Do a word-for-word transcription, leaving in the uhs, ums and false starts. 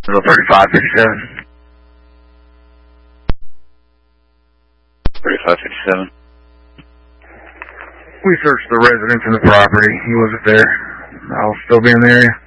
thirty-five fifty-seven. thirty-five fifty-seven. We searched the residence and the property. He wasn't there. I'll still be in the area.